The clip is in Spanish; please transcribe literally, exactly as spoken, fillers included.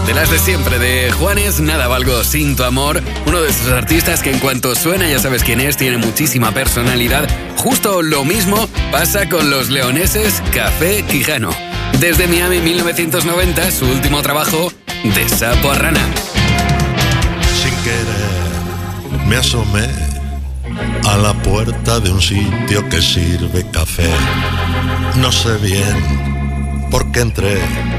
De las de siempre, de Juanes, Nada valgo sin tu amor. Uno de esos artistas que en cuanto suena ya sabes quién es, tiene muchísima personalidad. Justo lo mismo pasa con los leoneses Café Quijano. Desde Miami mil novecientos noventa, su último trabajo, De sapo a rana. Sin querer me asomé a la puerta de un sitio que sirve café. No sé bien por qué entré,